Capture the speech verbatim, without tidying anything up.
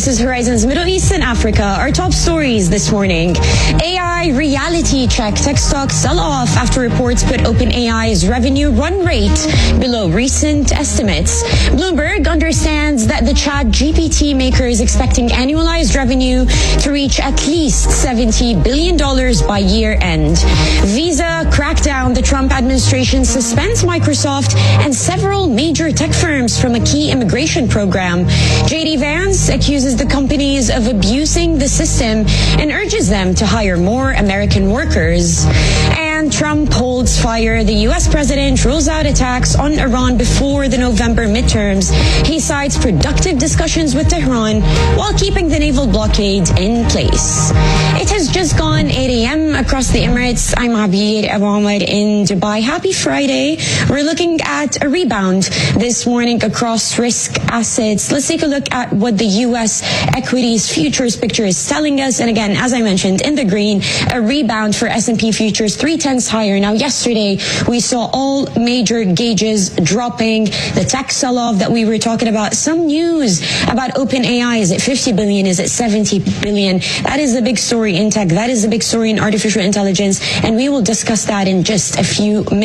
This is Horizons Middle East and Africa. Our top stories this morning. A I reality check. Tech stocks sell off after reports put OpenAI's revenue run rate below recent estimates. Bloomberg understands that the Chat G P T maker is expecting annualized revenue to reach at least seventy billion dollars by year end. Visa crackdown. The Trump administration suspends Microsoft and several major tech firms from a key immigration program. J D Vance accuses the companies of abusing the system and urges them to hire more American workers. And Trump holds fire. The U S president rules out attacks on Iran before the November midterms. He cites productive discussions with Tehran while keeping the naval blockade in place. It has just gone eight a.m. across the Emirates. I'm Abir Abu Ahmed in Dubai. Happy Friday. We're looking at a rebound this morning across risk assets. Let's take a look at what the U S equities futures picture is telling us. And again, as I mentioned, in the green, a rebound for S and P futures, three tenths higher. Now, yesterday, we saw all major gauges dropping. The tech sell-off that we were talking about. Some news about OpenAI. Is it fifty billion? Is it seventy billion? That is the big story in tech. That is the big story in artificial intelligence. And we will discuss that in just a few minutes.